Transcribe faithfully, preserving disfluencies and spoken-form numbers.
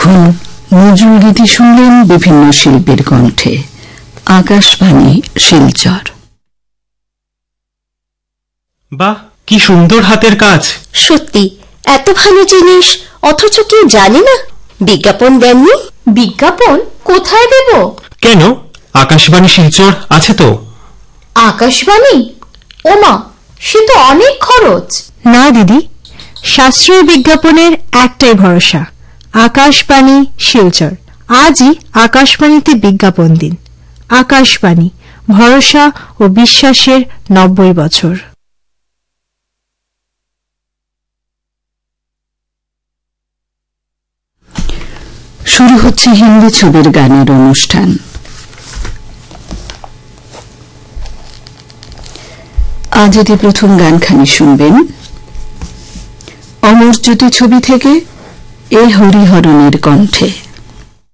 এতক্ষণ নজরুল গীতি শুনলেন বিভিন্ন শিল্পীর কণ্ঠে। আকাশবাণী শিলচর। বাহ, কি সুন্দর হাতের কাজ। সত্যি এত ভালো জিনিস অথচ কেউ জানে না। বিজ্ঞাপন দেননি? বিজ্ঞাপন কোথায় দেব? কেন, আকাশবাণী শিলচর আছে তো। আকাশবাণী? ওমা, সে তো অনেক খরচ। না দিদি, সাশ্রয়ী বিজ্ঞাপনের একটাই ভরসা, আকাশবাণী শিলচর। আজই আকাশবাণীতে বিজ্ঞাপন দিন। আকাশবাণী, ভরসা ও বিশ্বাসের নব্বই বছর। শুরু হচ্ছে হিন্দি ছবির গানের অনুষ্ঠান। আজ এটি প্রথম গানখানি শুনবেন অমর জ্যোতি ছবি থেকে এ হরিহরণের কণ্ঠে।